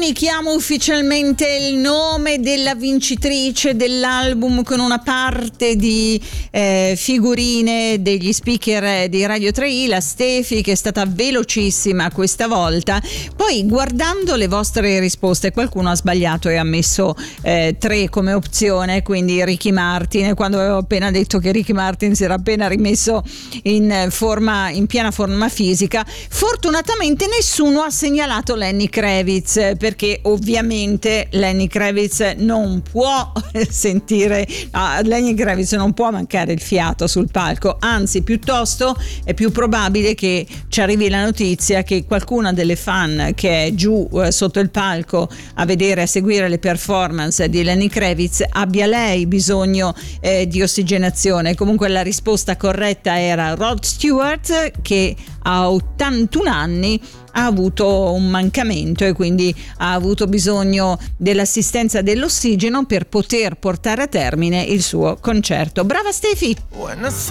Comunichiamo ufficialmente il nome della vincitrice dell'album con una parte di figurine degli speaker di Radio 3i, la Stefi, che è stata velocissima questa volta. Poi, guardando le vostre risposte, qualcuno ha sbagliato e ha messo 3 come opzione, quindi Ricky Martin, quando avevo appena detto che Ricky Martin si era appena rimesso in piena forma fisica. Fortunatamente nessuno ha segnalato Lenny Kravitz, perché ovviamente Lenny Kravitz non può Lenny Kravitz non può mancare il fiato sul palco, anzi piuttosto è più probabile che ci arrivi la notizia che qualcuna delle fan che è giù sotto il palco a seguire le performance di Lenny Kravitz abbia lei bisogno di ossigenazione. Comunque la risposta corretta era Rod Stewart, che a 81 anni ha avuto un mancamento e quindi ha avuto bisogno dell'assistenza dell'ossigeno per poter portare a termine il suo concerto. Brava Stefi!